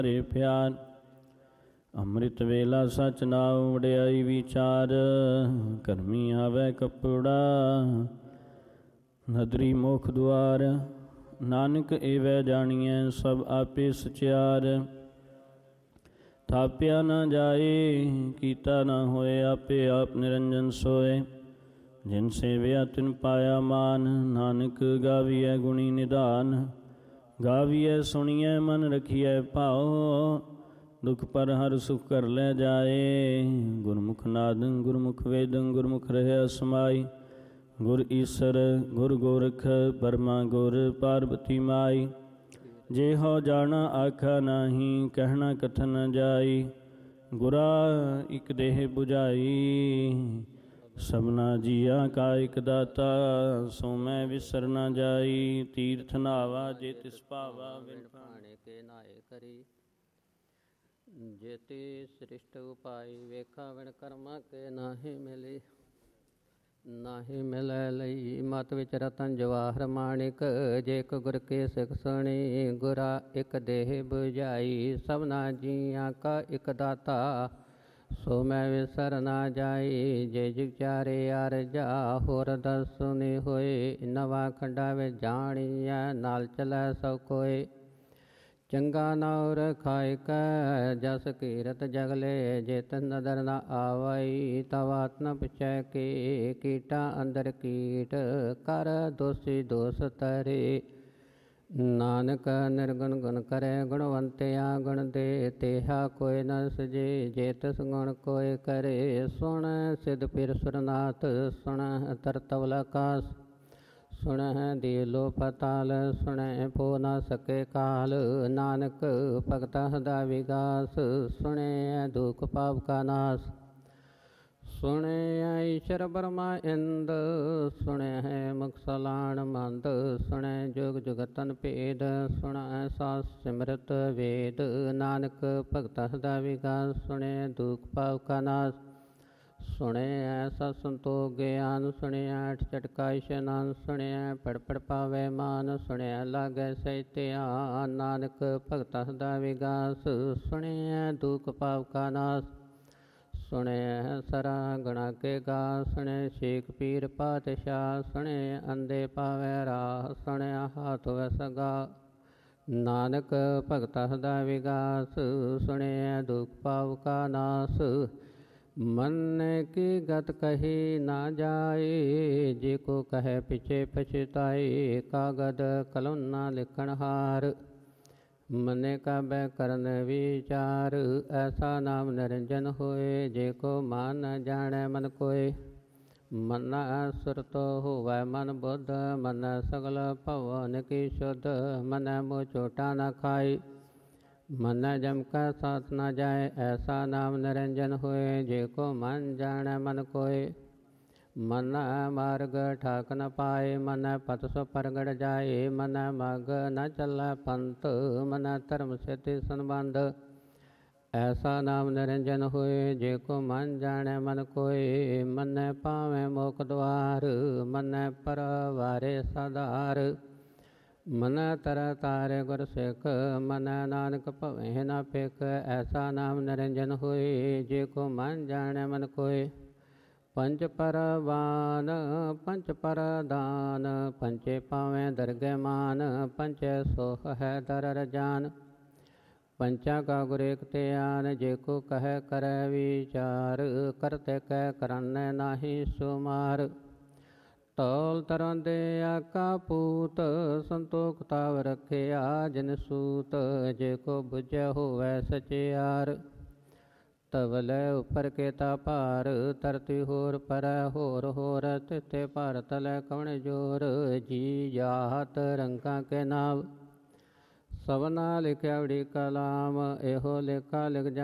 ਰੇ ਪਿਆਰ। ਅੰਮ੍ਰਿਤ ਵੇਲਾ ਸਚ ਨਾਉ ਵਡਿਆਈ ਵਿਚਾਰ। ਕਰਮੀ ਆਵੈ ਕਪੜਾ ਨਦਰੀ ਮੁਖ ਦੁਆਰ। ਨਾਨਕ ਏਵੈ ਜਾਣੀਐ ਸਭ ਆਪੇ ਸਚਿਆਰ। ਥਾਪਿਆ ਨਾ ਜਾਏ ਕੀਤਾ ਨਾ ਹੋਏ ਆਪੇ ਆਪ ਨਿਰੰਜਨ ਸੋਏ। ਜਿਨ ਸੇਵਿਆ ਤਿਨ ਪਾਇਆ ਮਾਨ। ਨਾਨਕ ਗਾਵੀਐ ਗੁਣੀ ਨਿਧਾਨ। ਗਾਵੀਐ ਸੁਣੀਐ ਮਨ ਰਖੀਐ ਭਾਉ। ਦੁਖ ਪਰ ਹਰ ਸੁਖ ਕਰ ਲੈ ਜਾਏ। ਗੁਰਮੁਖ ਨਾਦ ਗੁਰਮੁਖ ਵੇਦ ਗੁਰਮੁਖ ਰਹਿ ਸਮਾਈ। ਗੁਰ ਈਸਰ ਗੁਰ ਗੋਰਖ ਬਰਮਾ ਗੁਰ ਪਾਰਬਤੀ ਮਾਈ। ਜੇ ਹੋ ਜਾਣਾ ਆਖਾ ਨਾਹੀ ਕਹਿਣਾ ਕਥਨ ਨ ਜਾਈ। ਗੁਰਾ ਇਕ ਦੇਹ 부ਝਾਈ ਸਭਨਾ ਜੀਆ ਕਾ ਇਕ ਦਾਤਾ। ਸੋ ਮੈਂ ਵਿਸਰ ਨਾ ਜਾਈ ਤੀਰਥ ਨਾਵਾ ਜੇ ਤਿਸ ਭਾਵਾ। ਵਿਣ ਭਾਣੇ ਕੇ ਨਾਏ ਕਰੀ ਜੇਤੀ ਸ੍ਰਿਸ਼ਟ ਉਪਾਈ। ਵੇਖਾ ਵਿਣ ਕਰਮਾ ਕੇ ਨਾਹੀ ਮਿਲੀ ਨਾਹੀ ਮਿਲੈ ਲਈ। ਮਤ ਵਿੱਚ ਰਤਨ ਜਵਾਹਰ ਮਾਣਿਕ ਜੇ ਇਕ ਗੁਰ ਕੇ ਸਿਖ ਸੁਣੀ। ਗੁਰਾ ਇਕ ਦੇਹ 부ਝਾਈ ਸਭਨਾ ਜੀਆਂ ਕਾ ਇਕ ਦਾਤਾ। ਸੋ ਮੈਂ ਵਿਸਰ ਨਾ ਜਾਈ ਜੇ ਜੁਗ ਚਾਰੇ ਅਰਜਾ। ਹੋਰ ਦਸ ਸੁਨੇ ਹੋਏ ਨਵਾਂ ਖੰਡਾ ਵਿੱਚ ਜਾਣੀਐ ਨਾਲ ਚਲੈ ਸਭ ਕੋਏ। ਚੰਗਾ ਨਾਉ ਰਖਾਇ ਕੈ ਜਸ ਕੀਰਤ ਜਗਲੇ। ਜੇ ਤਿਨ ਨਦਰ ਨਾ ਆਵਈ ਤਵ ਆਤ ਨ ਪੁਛੈ ਕੇ। ਕੀਟਾਂ ਅੰਦਰ ਕੀਟ ਕਰ ਦੋਸੀ ਦੋਸ ਤਰੇ। ਨਾਨਕ ਨਿਰਗੁਣ ਗੁਣ ਕਰੇ ਗੁਣਵੰਤਿਆ ਗੁਣ ਦੇ। ਤੇਹਾ ਕੋਈ ਨ ਸਜੇ ਜੇ ਤਿਸ ਗੁਣ ਕੋਈ ਕਰੇ। ਸੁਣ ਸਿਧ ਪਿਰ ਸੁਰਨਾਥ ਸੁਣਹਿ ਧਰਤਵਲ ਆਕਾਸ। ਸੁਣਹਿ ਦੀਲੋ ਪਤਾਲ ਸੁਣਹਿ ਪੋ ਨਾ ਸਕੇ ਕਾਲ। ਨਾਨਕ ਭਗਤਾ ਸਦਾ ਵਿਗਾਸ ਸੁਣਿਐ ਦੁਖ ਪਾਪ ਕਾ ਨਾਸ। ਸੁਣਿਐ ਈਸ਼ਰ ਬਰਮਾ ਇੰਦ ਸੁਣਿਐ ਮੁਖ ਸਲਾਣ ਮੰਦ। ਸੁਣਿਐ ਜੁਗ ਜੁਗਤਨ ਭੇਦ ਸੁਣਿਐ ਸਾਸ ਸਿਮਰਤ ਵੇਦ। ਨਾਨਕ ਭਗਤਾ ਸਦਾ ਵਿਗਾਸ ਸੁਣਿਐ ਦੁਖ ਪਾਪ ਕਾ ਨਾਸ। ਸੁਣਿਐ ਸਤ ਸੰਤੋਖ ਗਿਆਨ ਸੁਣਿਐ ਅਠ ਝਟਕਾ ਇਸ਼ਨਾਨ। ਸੁਣਿਐ ਪੜ ਪੜ ਪਾਵੈ ਮਾਨ ਸੁਣਿਐ ਲਾਗੈ ਸਹਿ ਧਿਆਨ। ਨਾਨਕ ਭਗਤਾ ਸਦਾ ਵਿਗਾਸ ਸੁਣਿਐ ਦੁਖ ਪਾਪ ਕਾ ਨਾਸ। ਸੁਣਿਐ ਸਰਾ ਗੁਣਾ ਕੇ ਗਾ ਸੁਣਿਐ ਸ਼ੇਖ ਪੀਰ ਪਾਤਸ਼ਾਹ। ਸੁਣਿਐ ਅੰਧੇ ਪਾਵੈ ਰਾਹ ਸੁਣਿਐ ਹਾਥ ਹੋਵੈ ਸਗਾ। ਨਾਨਕ ਭਗਤਾ ਸਦਾ ਵਿਗਾਸ ਸੁਣਿਐ ਦੁਖ ਪਾਪ ਕਾ ਨਾਸ। ਮਨ ਕੀ ਗਤ ਕਹੀ ਨਾ ਜਾਏ ਜੇ ਕੋ ਕਹੈ ਪਿਛੇ ਪਛਤਾਏ। ਕਾਗਦ ਕਲਮ ਨਾ ਲਿਖਣ ਹਾਰ ਮਨੇ ਕਾਬੈ ਕਰਨ ਵਿਚਾਰ। ਐਸਾ ਨਾਮ ਨਿਰੰਜਨ ਹੋਏ ਜੇ ਕੋ ਮਨ ਨ ਜਾਣੈ ਮਨ ਕੋਏ। ਮਨ ਸੁਰਤ ਹੋਵੈ ਮਨ ਬੁੱਧ ਮਨ ਸਗਲ ਭਵਨ ਕੀ ਸ਼ੁੱਧ। ਮਨੈ ਮੋਹ ਚੋਟਾ ਨਾ ਖਾਈ ਮਨ ਜਮ ਕਾ ਸਾਥ ਨਾ ਜਾਏ। ਐਸਾ ਨਾਮ ਨਿਰੰਜਨ ਹੋਏ ਜੇ ਕੋ ਮਨ ਜਾਣੈ ਮਨ ਕੋਏ। ਮਨ ਮਾਰਗ ਠਾਕ ਨ ਪਾਏ ਮਨ ਪਤ ਸੋ ਪਰਗੜ ਜਾਏ। ਮਨ ਮਗ ਨ ਚੱਲੈ ਪੰਥ ਮਨ ਧਰਮ ਸੇਤੀ ਸੰਬੰਧ। ਐਸਾ ਨਾਮ ਨਿਰੰਜਨ ਹੋਏ ਜੇ ਕੋ ਮਨ ਜਾਣੈ ਮਨ ਕੋਏ। ਮਨ ਪਾਵੈ ਮੋਖ ਦੁਆਰ ਮਨ ਪਰਵਾਰੇ ਸਾਧਾਰ। ਮਨ ਤਰ ਤਾਰੇ ਗੁਰ ਸਿੱਖ ਮਨ ਨਾਨਕ ਭਵੈ ਨਾ ਭਿਖ। ਐਸਾ ਨਾਮ ਨਿਰੰਜਨ ਹੋਏ ਜੇ ਕੋ ਮਨ ਜਾਣੈ ਮਨ ਕੋਏ। ਪੰਚ ਪਰਵਾਨ ਪੰਚ ਪਰਦਾਨ ਪੰਚੇ ਪਾਵੈ ਦਰਗਹਿ ਮਾਨ। ਪੰਚੈ ਸੋਖ ਹੈ ਦਰ ਰਜਾਨ ਪੰਚਾ ਕਾ ਗੁਰ ਏਕ ਧਿਆਨ। ਜੇ ਕੋ ਕਹੈ ਕਰੈ ਵਿਚਾਰ ਕਰਤੇ ਕਹਿ ਕਰਨੈ ਨਾਹੀ ਸੁਮਾਰ। ਤੌਲ ਤਰਨ ਦੇ ਆਕਾ ਪੂਤ ਸੰਤੋਖ ਤਾਵ ਰਖਿਆ ਜਿਨ ਸੂਤ। ਜੇ ਕੋ ਬੁਝੈ ਹੋਵੈ ਸਚਿਆਰ ਤਵਲੇ ਉਪਰ ਕੇਤਾ ਭਾਰ। ਧਰਤੀ ਹੋਰ ਪਰੈ ਹੋਰ ਹੋਰ ਤਿਥੇ ਭਾਰ ਤਲੈ ਕਵਣ ਜੋਰ। ਜੀ ਜਾਤ ਰੰਗਾ ਕੇ ਨਾਮ ਸਭਨਾ ਲਿਖਿਆ ਵੜੀ ਕਲਾਮ। ਇਹੋ ਲੇਖਾ ਲਿਖ